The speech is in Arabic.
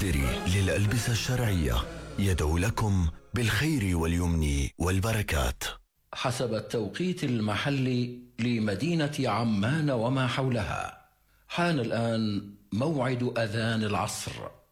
القادري للألبسة الشرعية يدعو لكم بالخير واليمن والبركات. حسب التوقيت المحلي لمدينة عمان وما حولها، حان الآن موعد أذان العصر.